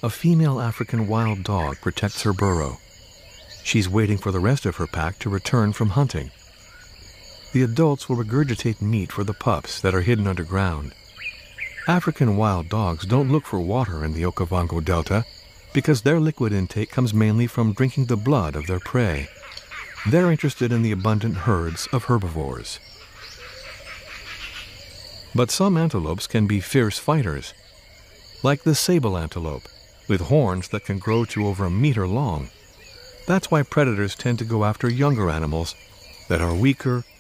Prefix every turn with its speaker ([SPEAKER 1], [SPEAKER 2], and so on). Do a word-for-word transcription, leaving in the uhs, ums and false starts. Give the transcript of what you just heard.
[SPEAKER 1] a female African wild dog protects her burrow. She's waiting for the rest of her pack to return from hunting. The adults will regurgitate meat for the pups that are hidden underground. African wild dogs don't look for water in the Okavango Delta because their liquid intake comes mainly from drinking the blood of their prey. They're interested in the abundant herds of herbivores. But some antelopes can be fierce fighters, like the sable antelope, with horns that can grow to over a meter long. That's why predators tend to go after younger animals that are weaker